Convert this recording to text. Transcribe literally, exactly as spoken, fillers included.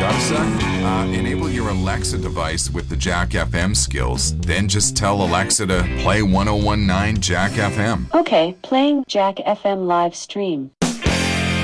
Got a sec? Uh, enable your Alexa device with the Jack F M skills. Then just tell Alexa to play one oh one point nine Jack F M. Okay, playing Jack F M live stream.